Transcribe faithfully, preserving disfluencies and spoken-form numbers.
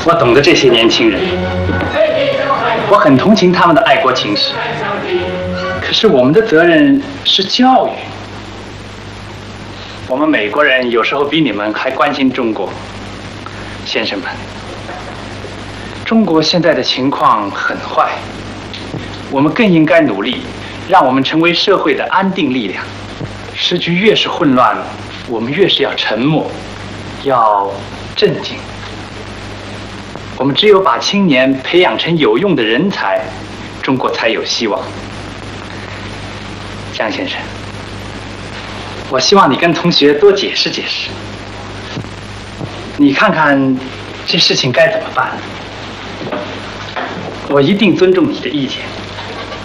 我懂得这些年轻人，我很同情他们的爱国情绪。可是我们的责任是教育。我们美国人有时候比你们还关心中国，先生们。中国现在的情况很坏，我们更应该努力，让我们成为社会的安定力量。时局越是混乱，我们越是要沉默，要镇静。我们只有把青年培养成有用的人才，中国才有希望。江先生，我希望你跟同学多解释解释，你看看这事情该怎么办。我一定尊重你的意见。